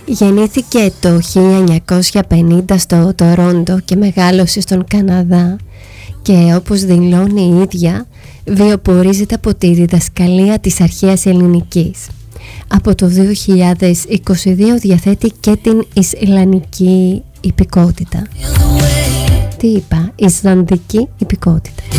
Γεννήθηκε το 1950 στο Τορόντο και μεγάλωσε στον Καναδά και όπως δηλώνει η ίδια βιοπορίζεται από τη διδασκαλία της αρχαίας ελληνικής. Από το 2022 διαθέτει και την ισλανδική υπηκότητα. Τι είπα, ισλανδική υπηκότητα.